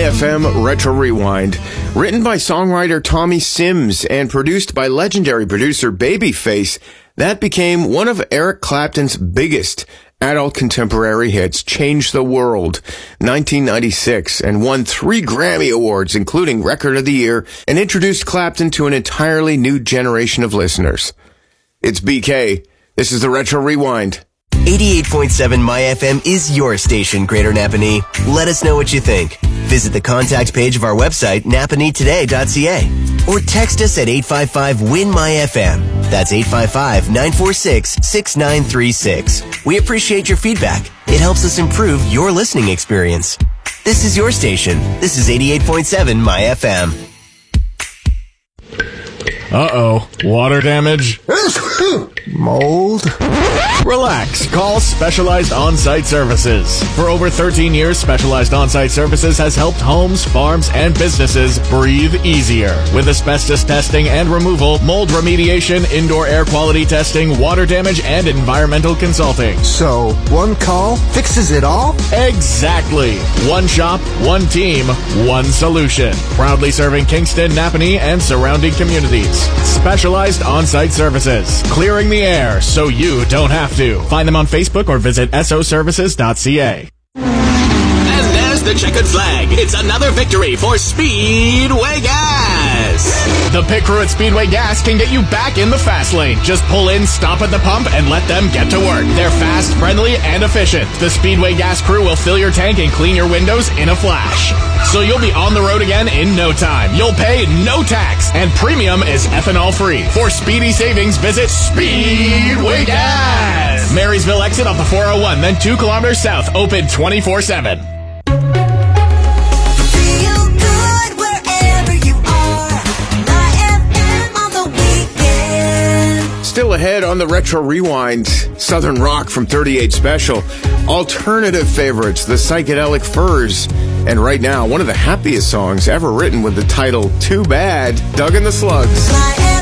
FM Retro Rewind. Written by songwriter Tommy Sims and produced by legendary producer Babyface, that became one of Eric Clapton's biggest adult contemporary hits, Change the World, 1996, and won 3 Grammy Awards, including Record of the Year, and introduced Clapton to an entirely new generation of listeners. It's BK. This is the Retro Rewind. 88.7 My FM is your station, Greater Napanee. Let us know what you think. Visit the contact page of our website, napaneetoday.ca, or text us at 855-WIN-MY-FM. That's 855-946-6936. We appreciate your feedback. It helps us improve your listening experience. This is your station. This is 88.7 My FM. Uh-oh. Water damage? Mold? Relax. Call Specialized On-Site Services. For over 13 years, Specialized On-Site Services has helped homes, farms, and businesses breathe easier. With asbestos testing and removal, mold remediation, indoor air quality testing, water damage, and environmental consulting. So, one call fixes it all? Exactly. One shop, one team, one solution. Proudly serving Kingston, Napanee, and surrounding communities. Specialized On-Site Services. Clearing the air so you don't have to. Find them on Facebook or visit soservices.ca. And there's the checkered flag. It's another victory for Speedway Gas. The pit crew at Speedway Gas can get you back in the fast lane. Just pull in, stop at the pump, and let them get to work. They're fast, friendly, and efficient. The Speedway Gas crew will fill your tank and clean your windows in a flash. So you'll be on the road again in no time. You'll pay no tax, and premium is ethanol free. For speedy savings, visit Speedway Gas. Marysville exit off the 401, then 2 kilometers south, open 24/7. Still ahead on the Retro Rewind, Southern Rock from 38 Special, alternative favorites, the Psychedelic Furs, and right now, one of the happiest songs ever written with the title Too Bad, Doug and the Slugs.